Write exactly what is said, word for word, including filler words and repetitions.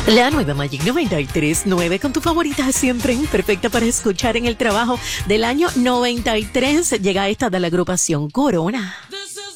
La nueva Magic noventa y tres punto nueve con tu favorita siempre perfecta para escuchar en el trabajo del año noventa y tres. Llega esta de la agrupación Corona.